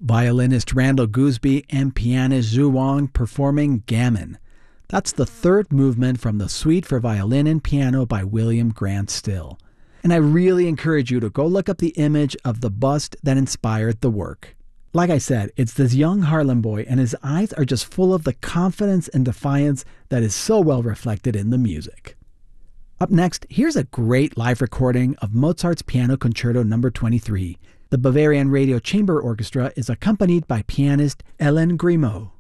violinist Randall Gooseby and pianist Zhu Wang performing Gammon. That's the third movement from the Suite for Violin and Piano by William Grant Still. And I really encourage you to go look up the image of the bust that inspired the work. Like I said, it's this young Harlem boy, and his eyes are just full of the confidence and defiance that is so well reflected in the music. Up next, here's a great live recording of Mozart's Piano Concerto No. 23. The Bavarian Radio Chamber Orchestra is accompanied by pianist Hélène Grimaud.